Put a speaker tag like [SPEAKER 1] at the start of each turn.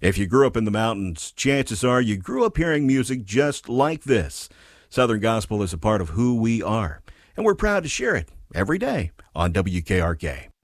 [SPEAKER 1] If you grew up in the mountains, chances are you grew up hearing music just like this. Southern Gospel is a part of who we are, and we're proud to share it every day on WKRK.